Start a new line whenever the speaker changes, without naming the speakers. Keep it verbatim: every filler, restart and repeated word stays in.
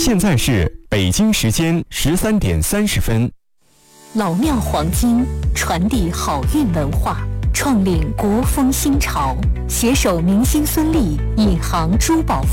现在是北京时间十三点三十分。
老庙黄金传递好运文化，创领国风新潮，携手明星孙俪引航珠宝